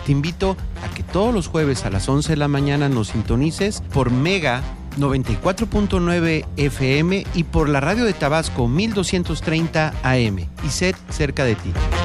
Te invito a que todos los jueves a las 11 de la mañana nos sintonices por Mega 94.9 FM y por la radio de Tabasco 1230 AM. ISET cerca de ti.